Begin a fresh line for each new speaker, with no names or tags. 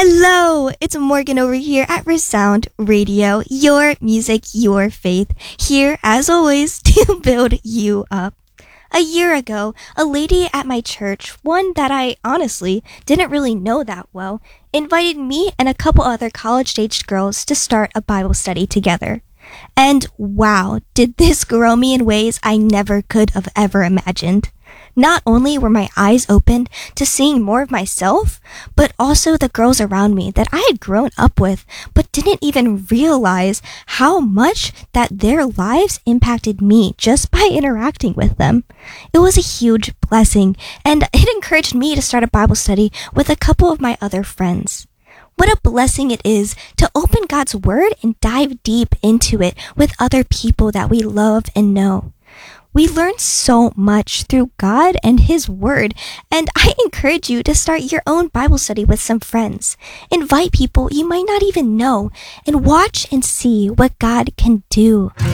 Hello, it's Morgan over here at Resound Radio, your music, your faith, here as always to build you up. A year ago, a lady at my church, one that I honestly didn't really know that well, invited me and a couple other college-aged girls to start a Bible study together. And wow, did this grow me in ways I never could have ever imagined. Not only were my eyes opened to seeing more of myself, but also the girls around me that I had grown up with, but didn't even realize how much that their lives impacted me just by interacting with them. It was a huge blessing, and it encouraged me to start a Bible study with a couple of my other friends. What a blessing it is to open God's Word and dive deep into it with other people that we love and know. We learn so much through God and His Word, and I encourage you to start your own Bible study with some friends. Invite people you might not even know, and watch and see what God can do.